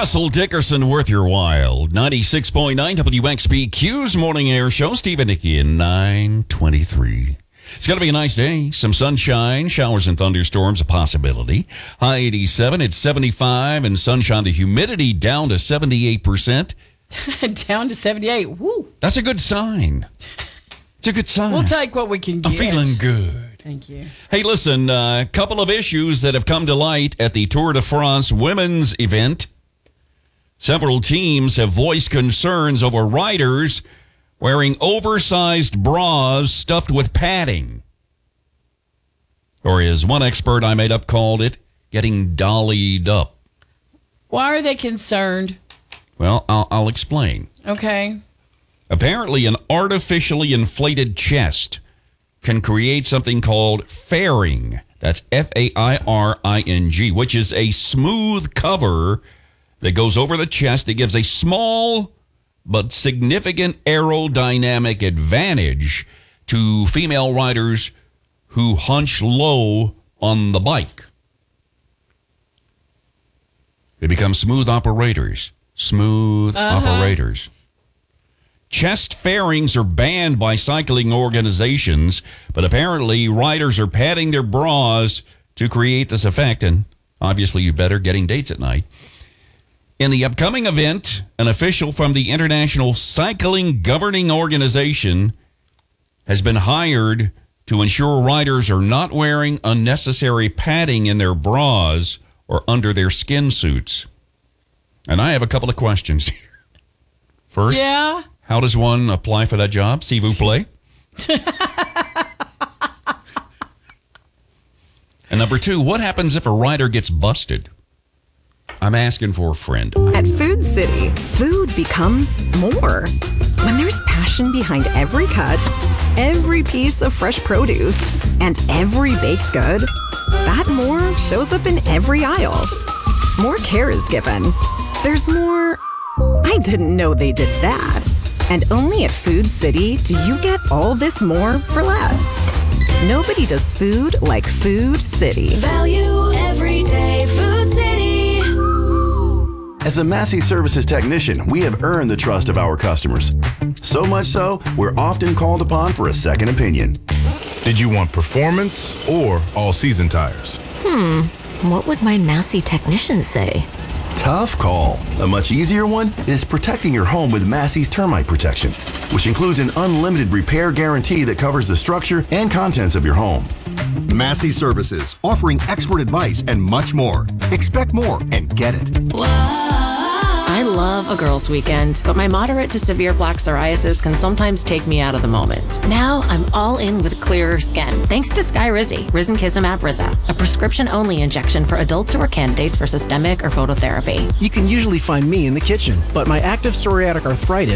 Russell Dickerson, worth your while. 96.9 WXBQ's Morning Air Show. Steve and Nikki in 923. It's going to be a nice day. Some sunshine, showers and thunderstorms, a possibility. High 87, it's 75, and sunshine. The humidity down to 78%. Down to 78. Woo. That's a good sign. It's a good sign. We'll take what we can get. I'm feeling good. Thank you. Hey, listen, a couple of issues that have come to light at the Tour de France women's event. Several teams have voiced concerns over riders wearing oversized bras stuffed with padding. Or as one expert I made up called it, getting dollied up. Why are they concerned? Well, I'll explain. Okay. Apparently, an artificially inflated chest can create something called fairing. That's F-A-I-R-I-N-G, which is a smooth cover that goes over the chest that gives a small but significant aerodynamic advantage to female riders who hunch low on the bike. They become smooth operators. Smooth operators. Chest fairings are banned by cycling organizations, but apparently riders are padding their bras to create this effect, and obviously you better getting dates at night. In the upcoming event, an official from the International Cycling Governing Organization has been hired to ensure riders are not wearing unnecessary padding in their bras or under their skin suits. And I have a couple of questions here. First, how does one apply for that job? S'il vous plaît. And number two, what happens if a rider gets busted? I'm asking for a friend. At Food City, food becomes more. When there's passion behind every cut, every piece of fresh produce, and every baked good, that more shows up in every aisle. More care is given. There's more. I didn't know they did that. And only at Food City do you get all this more for less. Nobody does food like Food City. Value every day. Food City. As a Massey Services technician, we have earned the trust of our customers. So much so, we're often called upon for a second opinion. Did you want performance or all-season tires? What would my Massey technician say? Tough call. A much easier one is protecting your home with Massey's termite protection, which includes an unlimited repair guarantee that covers the structure and contents of your home. Massey Services, offering expert advice and much more. Expect more and get it. I love a girls' weekend, but my moderate to severe plaque psoriasis can sometimes take me out of the moment. Now I'm all in with clearer skin, thanks to Skyrizi, Risankizumab Riza, a prescription-only injection for adults who are candidates for systemic or phototherapy. You can usually find me in the kitchen, but my active psoriatic arthritis